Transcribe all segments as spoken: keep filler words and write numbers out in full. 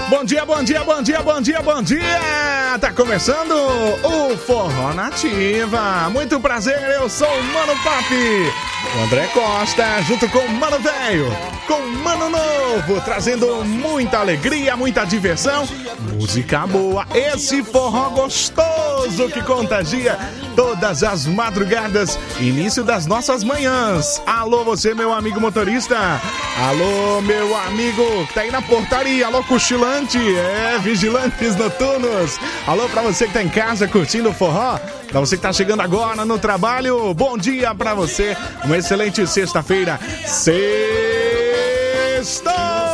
Bom dia, bom dia, bom dia, bom dia, bom dia! Tá começando o Forró Nativa. Muito prazer, eu sou o Mano Papi, o André Costa, junto com o Mano Velho, com o Mano Novo, trazendo muita alegria, muita diversão, música boa, esse forró gostoso que contagia todas as madrugadas, início das nossas manhãs. Alô, você, meu amigo motorista. Alô, meu amigo que tá aí na portaria. Alô, cochilante. É, vigilantes noturnos. Alô, pra você que tá em casa curtindo o forró. Pra você que tá chegando agora no trabalho. Bom dia pra você. Uma excelente sexta-feira. Sextou!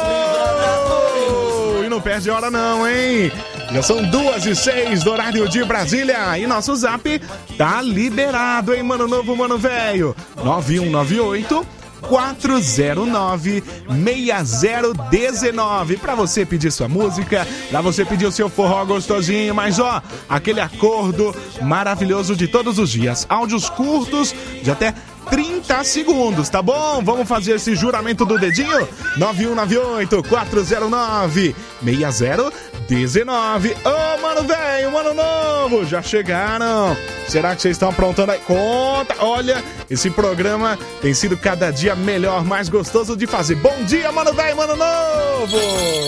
E não perde hora não, hein? Já são duas e seis do horário de Brasília e nosso zap tá liberado, hein, Mano Novo, Mano Velho? nove um nove oito, quatro zero nove, seis zero um nove pra você pedir sua música, pra você pedir o seu forró gostosinho, mas ó, aquele acordo maravilhoso de todos os dias, áudios curtos de até trinta segundos, tá bom? Vamos fazer esse juramento do dedinho? nove um nove oito, quatro zero nove, seis zero um nove. Ô, oh, Mano Velho, Mano Novo, já chegaram? Será que vocês estão aprontando aí? Conta! Olha, esse programa tem sido cada dia melhor, mais gostoso de fazer. Bom dia, Mano Velho, Mano Novo!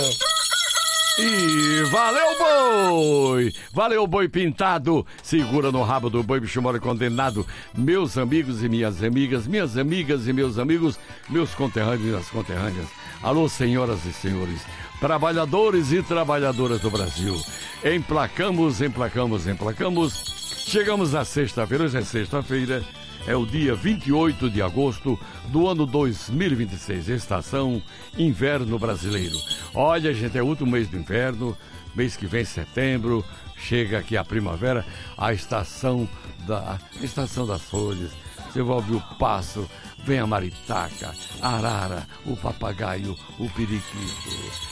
E valeu, boi! Valeu, boi pintado! Segura no rabo do boi, bicho mole condenado. Meus amigos e minhas amigas, minhas amigas e meus amigos, meus conterrâneos e minhas conterrâneas. Alô, senhoras e senhores, trabalhadores e trabalhadoras do Brasil. Emplacamos, emplacamos, emplacamos. Chegamos na sexta-feira, hoje é sexta-feira. É o dia vinte e oito de agosto do ano dois mil e vinte e seis, estação inverno brasileiro. Olha, gente, é o último mês do inverno, mês que vem, setembro, chega aqui a primavera, a estação, da, a estação das folhas. Você vai ouvir o pássaro, vem a maritaca, a arara, o papagaio, o periquito.